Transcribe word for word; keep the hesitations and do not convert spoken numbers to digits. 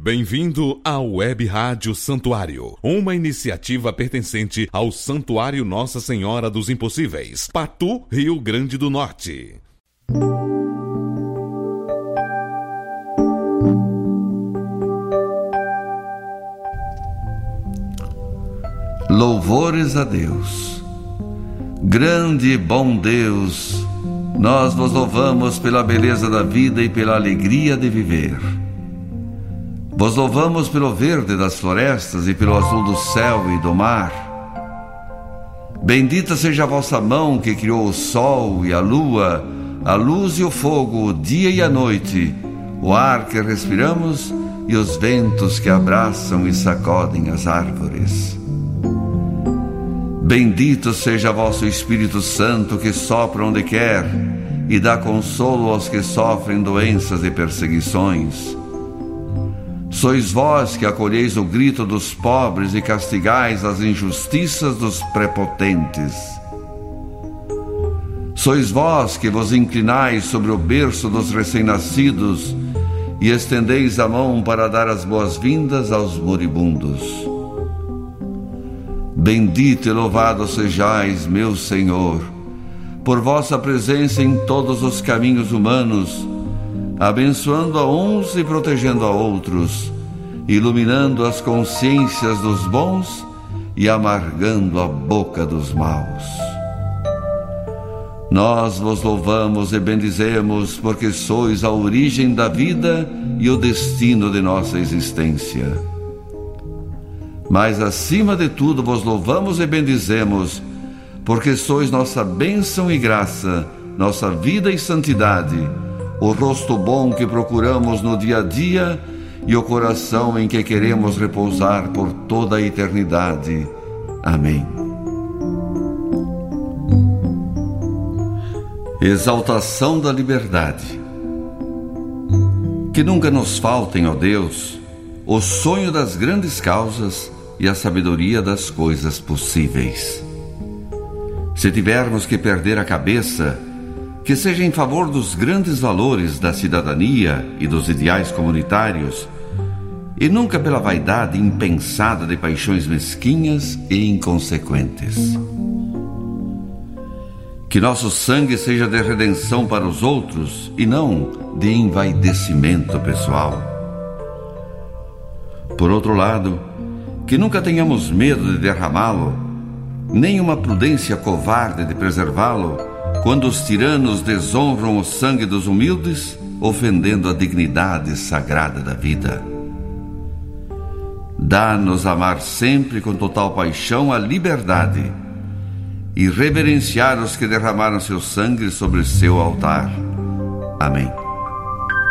Bem-vindo à Web Rádio Santuário, uma iniciativa pertencente ao Santuário Nossa Senhora dos Impossíveis, Patu, Rio Grande do Norte. Louvores a Deus. Grande e bom Deus, nós vos louvamos pela beleza da vida e pela alegria de viver. Vos louvamos pelo verde das florestas e pelo azul do céu e do mar. Bendita seja a vossa mão que criou o sol e a lua, a luz e o fogo, o dia e a noite, o ar que respiramos e os ventos que abraçam e sacodem as árvores. Bendito seja vosso Espírito Santo que sopra onde quer e dá consolo aos que sofrem doenças e perseguições. Sois vós que acolheis o grito dos pobres e castigais as injustiças dos prepotentes. Sois vós que vos inclinais sobre o berço dos recém-nascidos e estendeis a mão para dar as boas-vindas aos moribundos. Bendito e louvado sejais, meu Senhor, por vossa presença em todos os caminhos humanos, abençoando a uns e protegendo a outros, iluminando as consciências dos bons e amargando a boca dos maus. Nós vos louvamos e bendizemos porque sois a origem da vida e o destino de nossa existência. Mas acima de tudo vos louvamos e bendizemos porque sois nossa bênção e graça, nossa vida e santidade, o rosto bom que procuramos no dia a dia e o coração em que queremos repousar por toda a eternidade. Amém. Exaltação da liberdade. Que nunca nos faltem, ó Deus, o sonho das grandes causas e a sabedoria das coisas possíveis. Se tivermos que perder a cabeça, que seja em favor dos grandes valores da cidadania e dos ideais comunitários, e nunca pela vaidade impensada de paixões mesquinhas e inconsequentes. Que nosso sangue seja de redenção para os outros e não de envaidecimento pessoal. Por outro lado, que nunca tenhamos medo de derramá-lo, nem uma prudência covarde de preservá-lo, quando os tiranos desonram o sangue dos humildes, ofendendo a dignidade sagrada da vida. Dá-nos amar sempre com total paixão a liberdade e reverenciar os que derramaram seu sangue sobre seu altar. Amém.